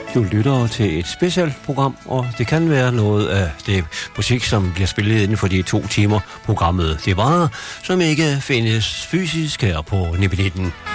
Du lytter til et specialprogram, og det kan være noget af det musik, som bliver spillet inden for de 2 timer programmet det varer, som ikke findes fysisk her på Nibbelitten.